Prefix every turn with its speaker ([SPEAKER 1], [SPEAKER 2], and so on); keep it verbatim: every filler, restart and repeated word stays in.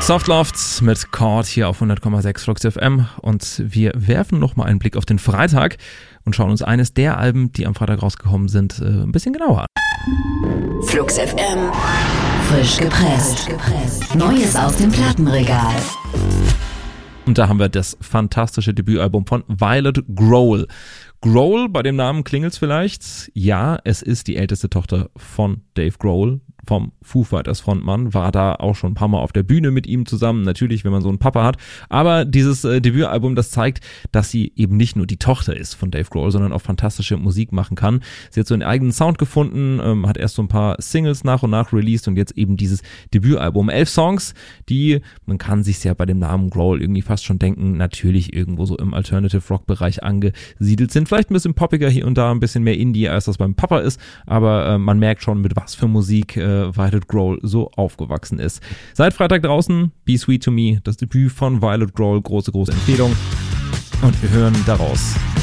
[SPEAKER 1] Softloft mit Chord hier auf hundert Komma sechs Flux F M und wir werfen nochmal einen Blick auf den Freitag und schauen uns eines der Alben, die am Freitag rausgekommen sind, ein bisschen genauer an.
[SPEAKER 2] Flux F M, frisch gepresst. Neues aus dem Plattenregal.
[SPEAKER 1] Und da haben wir das fantastische Debütalbum von Violet Grohl. Grohl, bei dem Namen klingelt's vielleicht. Ja, es ist die älteste Tochter von Dave Grohl, vom Foo Fighters Frontmann, war da auch schon ein paar Mal auf der Bühne mit ihm zusammen, natürlich, wenn man so einen Papa hat. Aber dieses äh, Debütalbum, das zeigt, dass sie eben nicht nur die Tochter ist von Dave Grohl, sondern auch fantastische Musik machen kann. Sie hat so einen eigenen Sound gefunden, ähm, hat erst so ein paar Singles nach und nach released und jetzt eben dieses Debütalbum. Elf Songs, die, man kann sich's ja bei dem Namen Grohl irgendwie fast schon denken, natürlich irgendwo so im Alternative Rock Bereich angesiedelt sind. Vielleicht ein bisschen poppiger hier und da, ein bisschen mehr Indie, als das beim Papa ist, aber äh, man merkt schon, mit was für Musik äh, Violet Grohl so aufgewachsen ist. Seit Freitag draußen, Be Sweet to Me, das Debüt von Violet Grohl, große, große Empfehlung. Und wir hören daraus